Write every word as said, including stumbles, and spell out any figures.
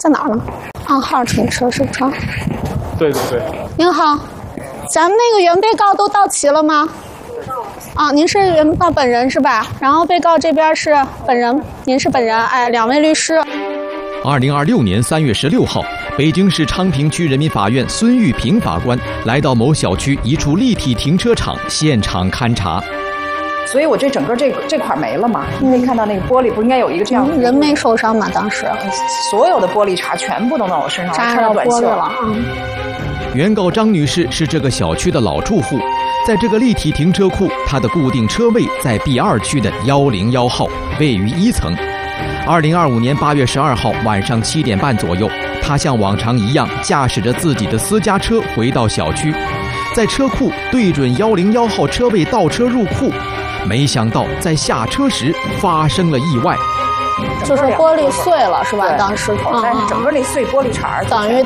在哪儿呢？暗号停车是不是？ 对对对。 您好，咱们那个原被告都到齐了吗？啊，您是原被告本人是吧？然后被告这边是本人，您是本人，哎，两位律师。 二零二六年三月十六号，北京市昌平区人民法院孙玉平法官来到某小区一处立体停车场现场勘查。 所以我这整个这这块没了嘛？你可以看到那个玻璃，不应该有一个这样的、 嗯、人没受伤吗？当时所有的玻璃碴全部都到我身上， 扎到玻璃了。嗯。 原告张女士是这个小区的老住户，在这个立体停车库，她的固定车位在 B 二区的一零一号，位于一层。二零二五年八月十二号晚上七点半左右，她像往常一样驾驶着自己的私家车回到小区，在车库对准一零一号车位倒车入库，没想到在下车时发生了意外， 就是玻璃碎了是吧？当时， 但是整个那碎玻璃碴等于。